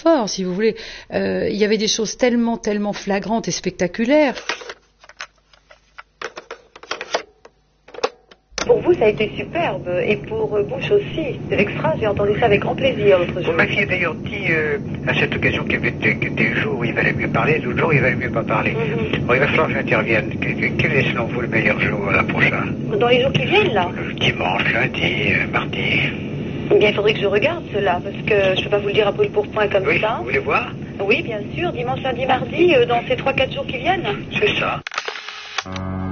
fort, si vous voulez. Il y avait des choses tellement flagrantes et spectaculaires. Pour vous, ça a été superbe, et pour Bush aussi. C'est extra, j'ai entendu ça avec grand plaisir l'autre jour. Vous m'aviez d'ailleurs dit à cette occasion qu'il y avait des jours où il valait mieux parler, d'autres jours où il valait mieux pas parler. Bon, il va falloir que j'intervienne. Quel est selon vous le meilleur jour la prochaine? Dans les jours qui viennent, là? Le dimanche, lundi, mardi. Eh bien, il faudrait que je regarde cela, parce que je ne peux pas vous le dire à brûle pour point comme Oui, ça. vous voulez voir? Oui, bien sûr, dimanche, lundi, mardi, dans ces 3-4 jours qui viennent. C'est ça.